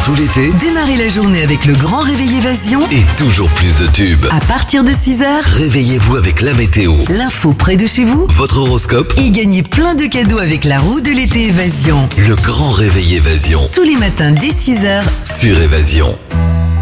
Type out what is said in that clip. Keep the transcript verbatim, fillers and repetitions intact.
tout l'été. Démarrez la journée avec le grand réveil Évasion. Et toujours plus de tubes. À partir de six heures, Réveillez-vous avec la météo, l'info près de chez vous. votre horoscope, Et gagnez plein de cadeaux avec la roue de l'été Évasion. le grand réveil Évasion Tous les matins dès six heures. sur Évasion.